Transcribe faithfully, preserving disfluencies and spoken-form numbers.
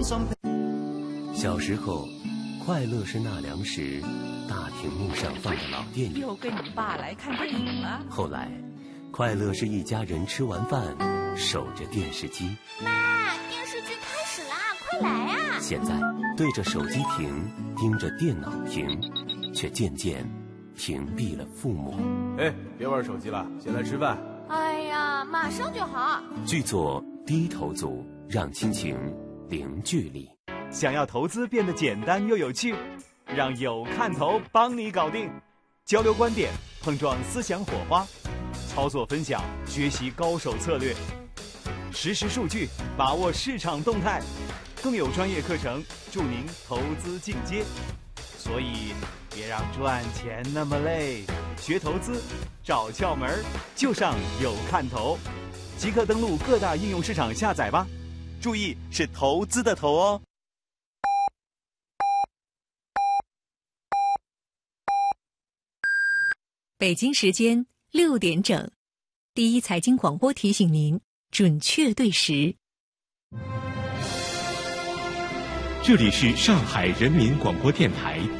小时候，快乐是纳凉时大屏幕上放的老电影。 又跟你爸来看电影了。 后来，快乐是一家人吃完饭守着电视机。 妈，电视剧开始啦，快来啊！ 现在对着手机屏，盯着电脑屏，却渐渐屏蔽了父母。 哎，别玩手机了，先来吃饭。 哎呀，马上就好。 剧作低头族，让亲情零距离。 想要投资变得简单又有趣，让有看头帮你搞定。交流观点，碰撞思想火花，操作分享，学习高手策略，实时数据，把握市场动态，更有专业课程助您投资进阶。所以别让赚钱那么累，学投资找窍门就上有看头，即刻登录各大应用市场下载吧。注意，是投资的投哦。 北京时间六点整，第一财经广播提醒您准确对时。 这里是上海人民广播电台